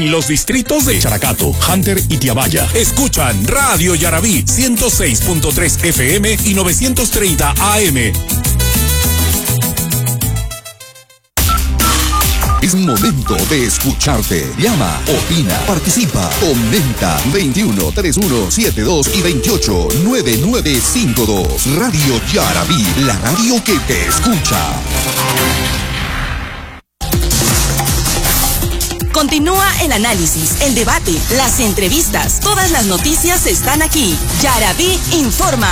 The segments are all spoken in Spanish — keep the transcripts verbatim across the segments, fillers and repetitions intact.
Y los distritos de Characato, Hunter y Tiabaya escuchan Radio Yarabí ciento seis punto tres F M y novecientos treinta A M. Es momento de escucharte. Llama, opina, participa, comenta. veintiuno, treinta y uno, setenta y dos y veintiocho, noventa y nueve cincuenta y dos. Radio Yarabí, la radio que te escucha. Continúa el análisis, el debate, las entrevistas. Todas las noticias están aquí. Yarabí informa.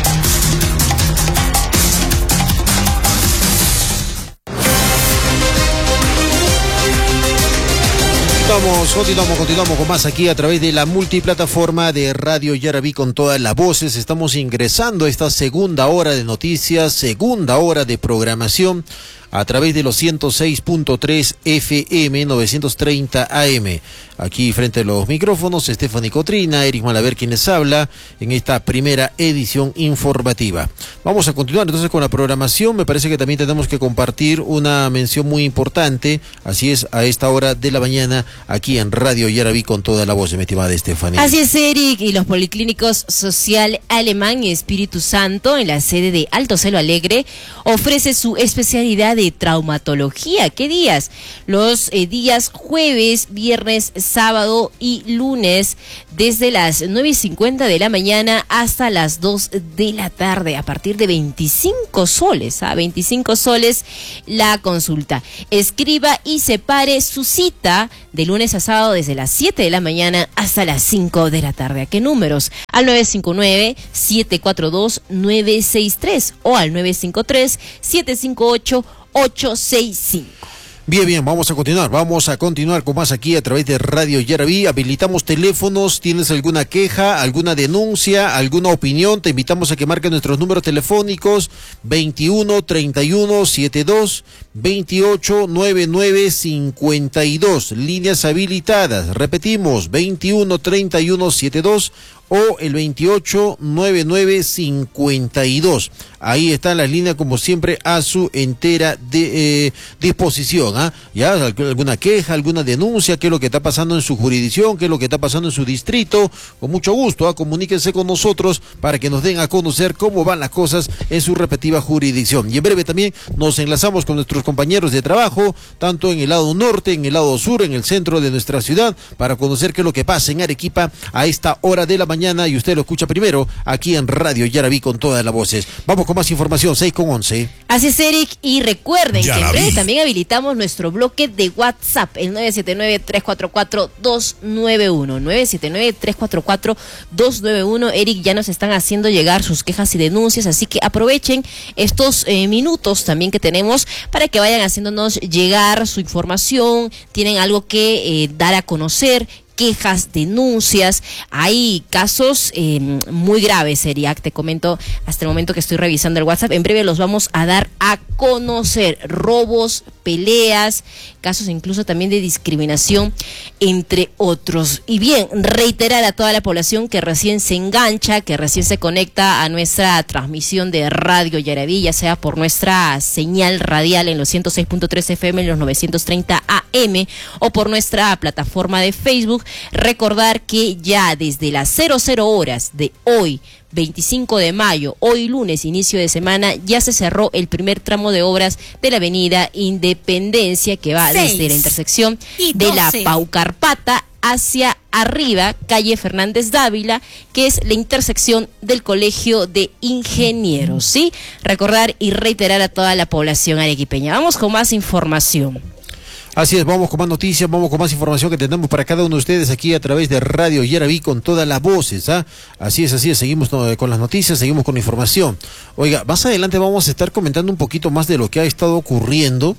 Continuamos, continuamos, continuamos con más aquí a través de la multiplataforma de Radio Yarabí con todas las voces. Estamos ingresando a esta segunda hora de noticias, segunda hora de programación a través de los ciento seis punto tres F M, novecientos treinta A M. Aquí frente a los micrófonos, Stephanie Cotrina, Eric Malaver quienes habla en esta primera edición informativa. Vamos a continuar entonces con la programación. Me parece que también tenemos que compartir una mención muy importante, así es, a esta hora de la mañana, aquí en Radio Yarabí con toda la voz, mi estimada Stephanie. Así es, Eric, y los policlínicos Social Alemán y Espíritu Santo, en la sede de Alto Celo Alegre, ofrece su especialidad de traumatología. ¿Qué días? Los eh, días jueves, viernes, sábado y lunes, desde las nueve y cincuenta de la mañana hasta las dos de la tarde, a partir de veinticinco soles, a ¿ah? veinticinco soles la consulta. Escriba y separe su cita de lunes a sábado desde las siete de la mañana hasta las cinco de la tarde. ¿A qué números? Al nueve cinco nueve, siete cuatro dos, nueve seis tres o al nueve cinco tres, siete cinco ocho, ocho seis cinco. Bien, bien, vamos a continuar, vamos a continuar con más aquí a través de Radio Yarabí. Habilitamos teléfonos, tienes alguna queja, alguna denuncia, alguna opinión, te invitamos a que marques nuestros números telefónicos veintiuno, treinta y uno, setenta y dos, veintiocho, noventa y nueve cincuenta y dos, líneas habilitadas, repetimos, veintiuno, treinta y uno, setenta y dos o el veintiocho, noventa y nueve cincuenta y dos. Ahí está la línea, como siempre, a su entera de, eh, disposición. ¿ah? Ya, alguna queja, alguna denuncia, qué es lo que está pasando en su jurisdicción, qué es lo que está pasando en su distrito, con mucho gusto, ¿ah? comuníquense con nosotros para que nos den a conocer cómo van las cosas en su respectiva jurisdicción. Y en breve también nos enlazamos con nuestros compañeros de trabajo, tanto en el lado norte, en el lado sur, en el centro de nuestra ciudad, para conocer qué es lo que pasa en Arequipa a esta hora de la mañana. Y usted lo escucha primero aquí en Radio Yarabí con todas las voces. Vamos con más información, seis con once. Así es, Eric, y recuerden Yarabí. que en breve también habilitamos nuestro bloque de WhatsApp, el nueve siete nueve, tres cuatro cuatro, dos nueve uno, nueve siete nueve, tres cuatro cuatro, dos nueve uno. Eric, ya nos están haciendo llegar sus quejas y denuncias, así que aprovechen estos eh, minutos también que tenemos para que vayan haciéndonos llegar su información, tienen algo que eh, dar a conocer, quejas, denuncias. Hay casos eh, muy graves, Eric, te comento hasta el momento que estoy revisando el WhatsApp. En breve los vamos a dar a conocer. Robos, peleas, casos incluso también de discriminación, entre otros. Y bien, reiterar a toda la población que recién se engancha, que recién se conecta a nuestra transmisión de Radio Yarabí, ya sea por nuestra señal radial en los ciento seis punto tres F M, en los novecientos treinta A M, o por nuestra plataforma de Facebook. Recordar que ya desde las cero cero horas de hoy, veinticinco de mayo, hoy lunes, inicio de semana, ya se cerró el primer tramo de obras de la avenida Independencia, que va desde la intersección de la Paucarpata hacia arriba, calle Fernández Dávila, que es la intersección del Colegio de Ingenieros, ¿sí? Recordar y reiterar a toda la población arequipeña. Vamos con más información. Así es, vamos con más noticias, vamos con más información que tenemos para cada uno de ustedes aquí a través de Radio Yarabí con todas las voces. ¿ah? Así es, así es, seguimos no, con las noticias, seguimos con la información. Oiga, más adelante vamos a estar comentando un poquito más de lo que ha estado ocurriendo.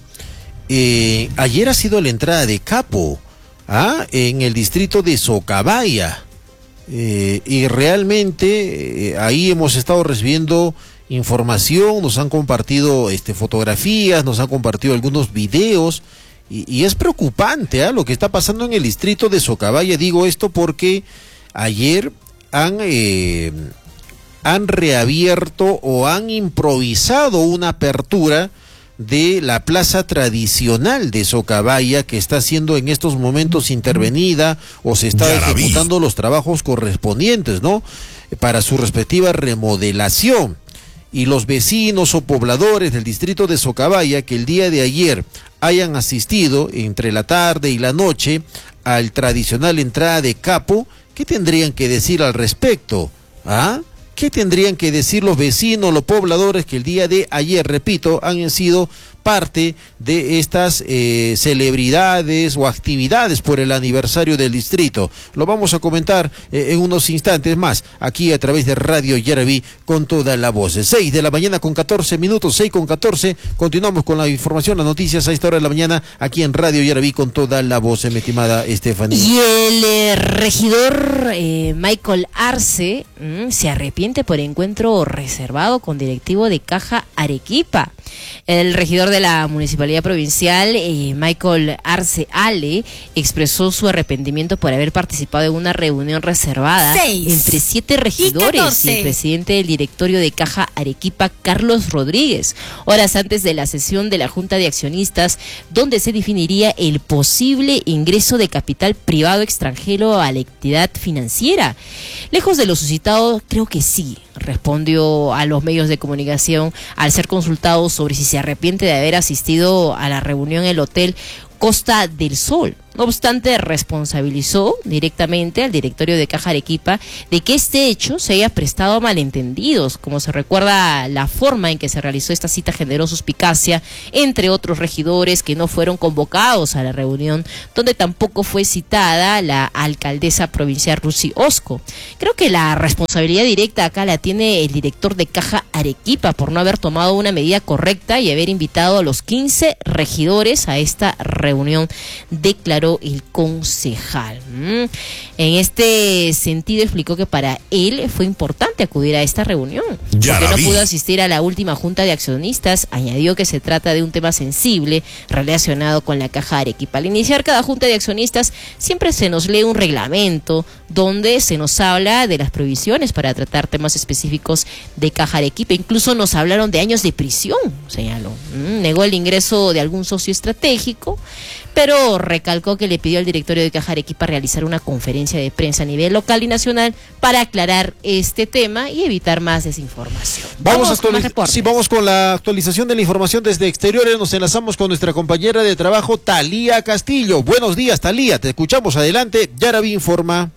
Eh, ayer ha sido la entrada de Capo ¿ah? en el distrito de Socabaya. Eh, y realmente eh, ahí hemos estado recibiendo información, nos han compartido este, fotografías, nos han compartido algunos videos. Y, y es preocupante ¿eh? lo que está pasando en el distrito de Socabaya. Digo esto porque ayer han, eh, han reabierto o han improvisado una apertura de la plaza tradicional de Socabaya, que está siendo en estos momentos intervenida o se está Yaraví. ejecutando los trabajos correspondientes, ¿no?, para su respectiva remodelación. Y los vecinos o pobladores del distrito de Socabaya que el día de ayer hayan asistido entre la tarde y la noche al tradicional entrada de Capo, ¿qué tendrían que decir al respecto? ¿Ah? ¿Qué tendrían que decir los vecinos, los pobladores que el día de ayer, repito, han sido parte de estas eh, celebridades o actividades por el aniversario del distrito? Lo vamos a comentar eh, en unos instantes más, aquí a través de Radio Yaraví con toda la voz. seis de la mañana con catorce minutos, seis con catorce, continuamos con la información, las noticias a esta hora de la mañana, aquí en Radio Yaraví con toda la voz, eh, mi estimada Estefanía. Y el eh, regidor eh, Michael Arce mmm, se arrepiente por encuentro reservado con directivo de Caja Arequipa. El regidor de la Municipalidad Provincial, eh, Michael Arce Ale, expresó su arrepentimiento por haber participado en una reunión reservada Seis entre siete regidores y, y el presidente del directorio de Caja Arequipa, Carlos Rodríguez, horas antes de la sesión de la Junta de Accionistas, donde se definiría el posible ingreso de capital privado extranjero a la entidad financiera. Lejos de lo suscitado, creo que sí, respondió a los medios de comunicación al ser consultado sobre si se arrepiente de haber asistido a la reunión en el hotel Costa del Sol. No obstante, responsabilizó directamente al directorio de Caja Arequipa de que este hecho se haya prestado a malentendidos. Como se recuerda, la forma en que se realizó esta cita generó suspicacia entre otros regidores que no fueron convocados a la reunión, donde tampoco fue citada la alcaldesa provincial Rusi Osco. Creo que la responsabilidad directa acá la tiene el director de Caja Arequipa por no haber tomado una medida correcta y haber invitado a los quince regidores a esta reunión, declaró el concejal. Mm. En este sentido explicó que para él fue importante acudir a esta reunión, Ya porque no vi. pudo asistir a la última junta de accionistas. Añadió que se trata de un tema sensible relacionado con la Caja Arequipa. Al iniciar cada junta de accionistas siempre se nos lee un reglamento donde se nos habla de las provisiones para tratar temas específicos de Caja Arequipa. Incluso nos hablaron de años de prisión, señaló. Mm. Negó el ingreso de algún socio estratégico, pero recalcó que le pidió al directorio de Caja Arequipa realizar una conferencia de prensa a nivel local y nacional para aclarar este tema y evitar más desinformación. Vamos, Vamos a con más actualiz- reportes. sí, vamos con la actualización de la información desde exteriores. Nos enlazamos con nuestra compañera de trabajo, Talía Castillo. Buenos días, Talía, te escuchamos. Adelante, Yaraví informa.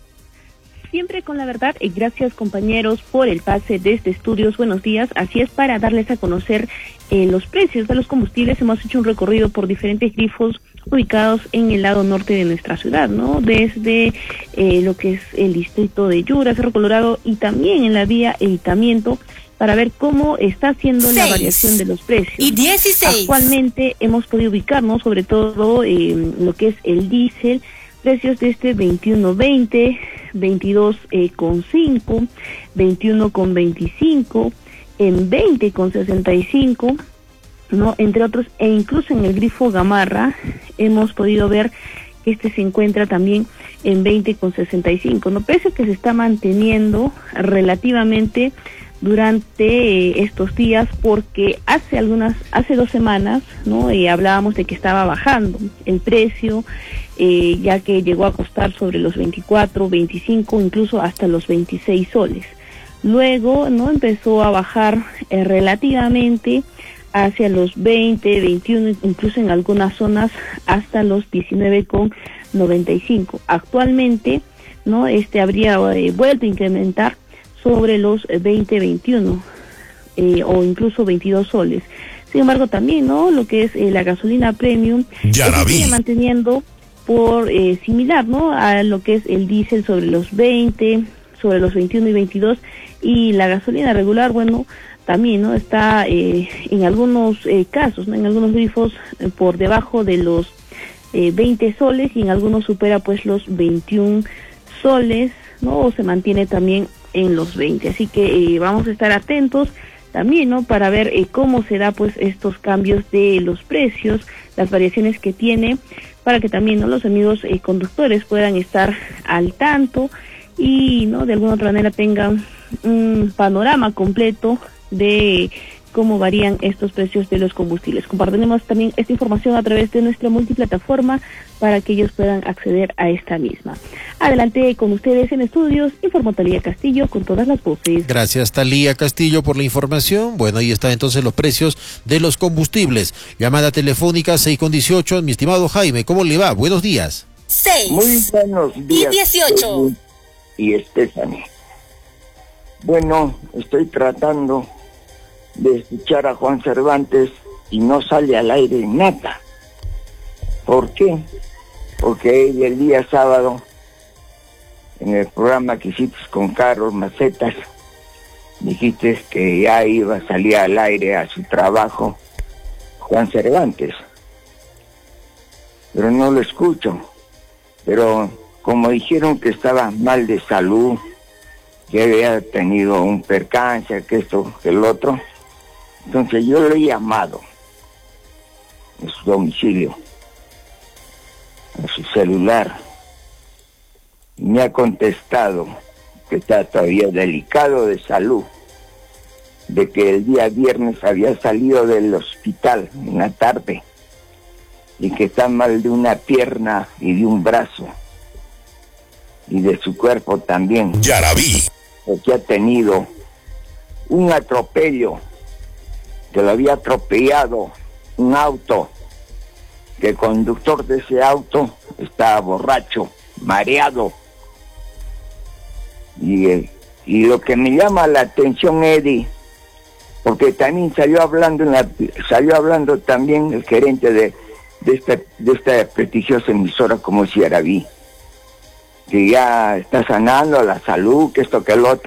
Siempre con la verdad, y gracias compañeros por el pase desde estudios. Buenos días. Así es, para darles a conocer eh, los precios de los combustibles, hemos hecho un recorrido por diferentes grifos ubicados en el lado norte de nuestra ciudad, ¿no? Desde eh, lo que es el distrito de Yura, Cerro Colorado, y también en la vía Evitamiento, para ver cómo está haciendo la Seis. variación de los precios. Y dieciséis. Actualmente hemos podido ubicarnos sobre todo en lo que es el diésel, precios de este veintiuno veinte, veintidós con cinco, veintiuno con veinticinco, en veinte con sesenta y cinco, ¿no? Entre otros, e incluso en el grifo Gamarra hemos podido ver que este se encuentra también en veinte con sesenta y cinco, ¿no? Precio que se está manteniendo relativamente durante eh, estos días, porque hace algunas, hace dos semanas, ¿no? Eh, hablábamos de que estaba bajando el precio, eh, ya que llegó a costar sobre los veinticuatro, veinticinco, incluso hasta los veintiséis soles. Luego, ¿no? Empezó a bajar eh, relativamente hacia los veinte, veintiuno, incluso en algunas zonas hasta los diecinueve con noventa y cinco. Actualmente, ¿no? Este habría eh, vuelto a incrementar sobre los veinte, veintiuno eh, o incluso veintidós soles. Sin embargo, también, ¿no? Lo que es eh, la gasolina premium Ya la se vi. sigue manteniendo por eh, similar, ¿no? A lo que es el diésel sobre los veinte, sobre los veintiuno y veintidós, y la gasolina regular, bueno, también, ¿no? Está eh, en algunos eh, casos, ¿no? En algunos grifos eh, por debajo de los eh, veinte soles, y en algunos supera pues los veintiún soles, ¿no? O se mantiene también en los veinte. Así que eh, vamos a estar atentos también, ¿no? Para ver eh, cómo se da pues estos cambios de los precios, las variaciones que tiene, para que también, ¿no? Los amigos eh, conductores puedan estar al tanto y, ¿no? De alguna otra manera tengan un panorama completo de cómo varían estos precios de los combustibles. Compartiremos también esta información a través de nuestra multiplataforma para que ellos puedan acceder a esta misma. Adelante con ustedes en estudios, informó Talía Castillo con todas las voces. Gracias, Talía Castillo, por la información. Bueno, ahí están entonces los precios de los combustibles. Llamada telefónica seis con dieciocho, mi estimado Jaime, ¿cómo le va? Buenos días. seis. Muy buenos días. Y dieciocho. Y Stephanie. Bueno, estoy tratando de escuchar a Juan Cervantes y no sale al aire nada. ¿Por qué? Porque el día sábado, en el programa que hiciste con Carlos Macetas, dijiste que ya iba a salir al aire a su trabajo Juan Cervantes. Pero no lo escucho. Pero como dijeron que estaba mal de salud, que había tenido un percance, que esto, que el otro, entonces yo lo he llamado a su domicilio, a su celular, y me ha contestado que está todavía delicado de salud, de que el día viernes había salido del hospital en la tarde y que está mal de una pierna y de un brazo y de su cuerpo también. Yarabí. Porque ha tenido un atropello, que lo había atropellado un auto, que el conductor de ese auto estaba borracho, mareado. Y, eh, y lo que me llama la atención, Eddie, porque también salió hablando en la, salió hablando también el gerente de, de esta de esta prestigiosa emisora como es Yarabí, que ya está sanando la salud, que esto que el otro.